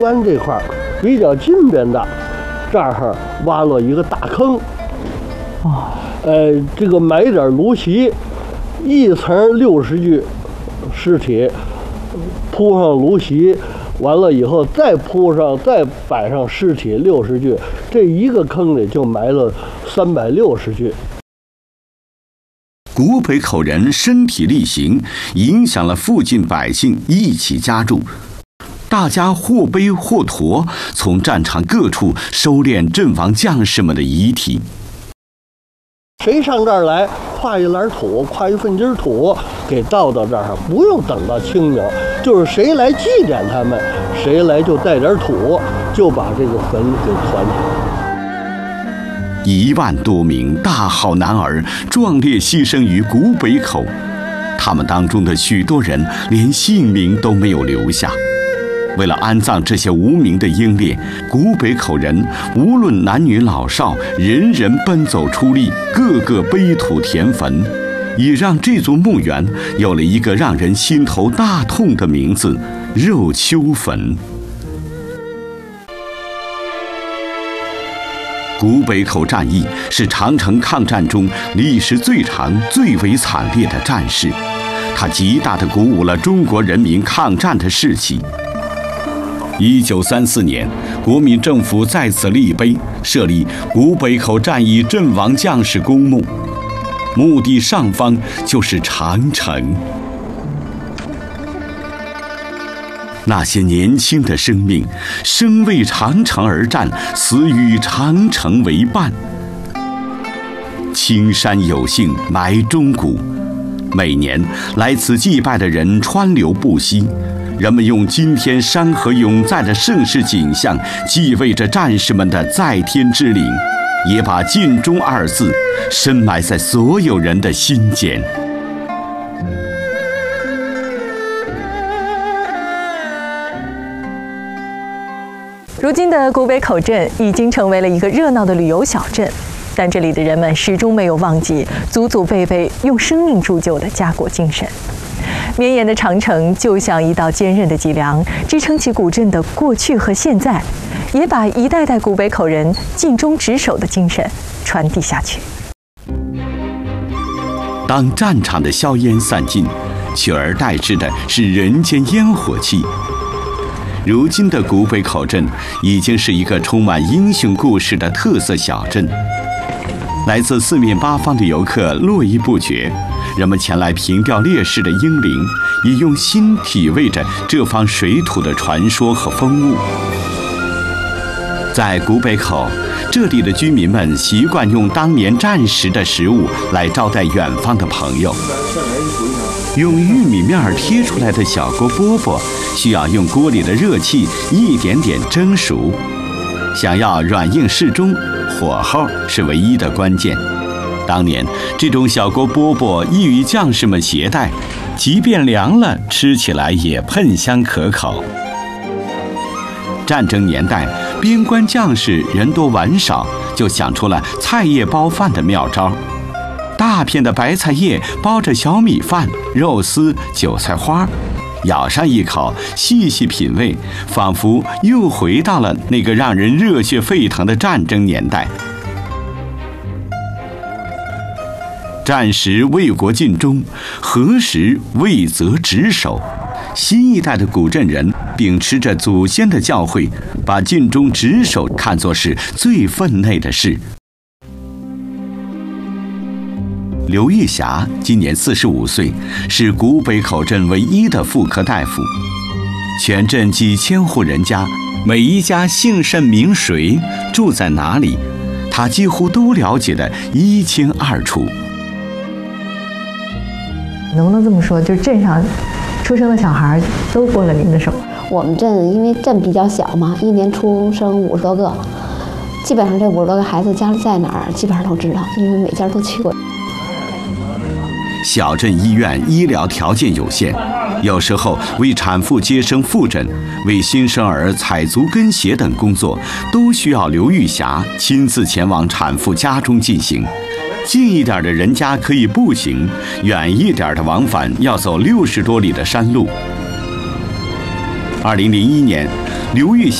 湾这块比较近边的，这儿挖了一个大坑，这个埋点芦席，一层60具尸体，铺上芦席，完了以后再摆上尸体60具，这一个坑里就埋了360具。 古北口人身体力行，影响了附近百姓一起加入。大家或背或驮，从战场各处收敛阵亡将士们的遗体。 谁上这儿来，挎一篮土，挎一份筋土，给倒到这儿，不用等到清明，就是谁来祭奠他们，谁来就带点土，就把这个坟给团起来。 1万多名大好男儿壮烈牺牲于古北口，他们当中的许多人连性命都没有留下。为了安葬这些无名的英烈，古北口人无论男女老少，人人奔走出力，个个背土填坟，也让这座墓园有了一个让人心头大痛的名字——肉丘坟。古北口战役是长城抗战中历时最长、最为惨烈的战事，它极大地鼓舞了中国人民抗战的士气。1934年，国民政府在此立碑，设立古北口战役阵亡将士公墓，墓地上方就是长城。那些年轻的生命，生为长城而战，死与长城为伴。青山有幸埋忠骨，每年来此祭拜的人川流不息。人们用今天山河永在的盛世景象，继位着战士们的在天之灵，也把尽忠2字深埋在所有人的心间。 如今的古北口镇已经成为了一个热闹的旅游小镇，但这里的人们始终没有忘记祖祖辈辈用生命铸就的家国精神。绵延的长城就像一道坚韧的脊梁，支撑起古镇的过去和现在，也把一代代古北口人尽忠职守的精神传递下去。 当战场的硝烟散尽，取而代之的是人间烟火气。如今的古北口镇已经是一个充满英雄故事的特色小镇，来自4面8方的游客络绎不绝。人们前来凭吊烈士的英灵，也用心体味着这方水土的传说和风物。在古北口，这里的居民们习惯用当年战时的食物来招待远方的朋友。用玉米面贴出来的小锅饽饽，需要用锅里的热气一点点蒸熟。想要软硬适中，火候是唯一的关键。当年这种小锅饽饽易于将士们携带，即便凉了，吃起来也喷香可口。战争年代，边关将士人多碗少，就想出了菜叶包饭的妙招。大片的白菜叶包着小米饭、肉丝、韭菜花，咬上一口，细细品味，仿佛又回到了那个让人热血沸腾的战争年代。战时为国尽忠，何时为则职守。新一代的古镇人秉持着祖先的教诲，把尽忠职守看作是最分内的事。刘玉霞今年45岁，是古北口镇唯一的妇科大夫。全镇几千户人家，每一家姓甚名谁，住在哪里，她几乎都了解得一清二楚。 能不能这么说，就是镇上出生的小孩都过了您的手？ 我们镇因为镇比较小嘛，一年出生50多个，基本上这50多个孩子家里在哪儿，基本上都知道，因为每家都去过。 小镇医院医疗条件有限，有时候为产妇接生复诊、为新生儿采足跟鞋等工作，都需要刘玉霞亲自前往产妇家中进行。近一点的人家可以步行，远一点的往返要走60多里的山路。2001年， 刘玉